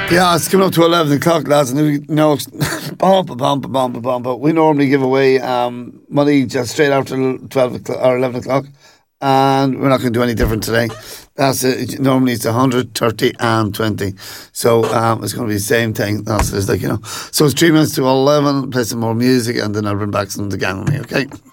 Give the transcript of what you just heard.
Yeah, it's coming up to 11 o'clock, lads, and we know, but we normally give away money just straight after 12 o'clock or 11 o'clock, and we're not going to do any different today. That's it. Normally it's 100, 30 and 20. So it's going to be the same thing. That's it, like, you know. So it's 3 minutes to 11, play some more music, and then I'll bring back some of the gang with me, okay?